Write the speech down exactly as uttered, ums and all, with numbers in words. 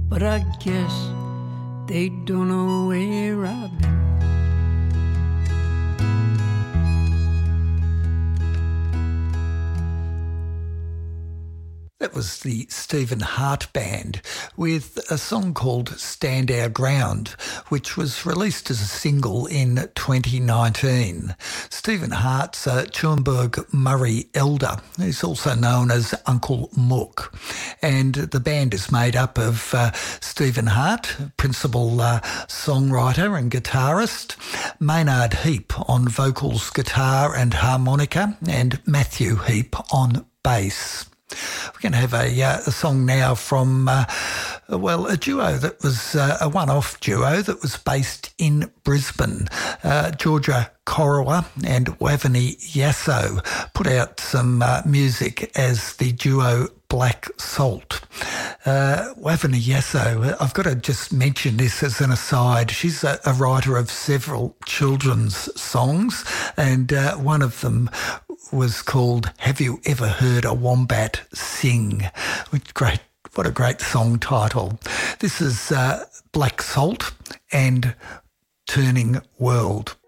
but I guess they don't know where I've been. That was the Stephen Hart Band with a song called Stand Our Ground, which was released as a single in twenty nineteen. Stephen Hart's a Teuenberg Murray elder. He's also known as Uncle Mook. And the band is made up of uh, Stephen Hart, principal uh, songwriter and guitarist, Maynard Heap on vocals, guitar and harmonica, and Matthew Heap on bass. We're going to have a, uh, a song now from, uh, well, a duo that was uh, a one-off duo that was based in Brisbane. Uh, Georgia Corowa and Wavani Yasso put out some uh, music as the duo Black Salt. Uh, Wavani Yasso, I've got to just mention this as an aside. She's a, a writer of several children's songs, and uh, one of them was called Have You Ever Heard a Wombat Sing? Which great, what a great song title. This is uh, Black Salt and Turning World.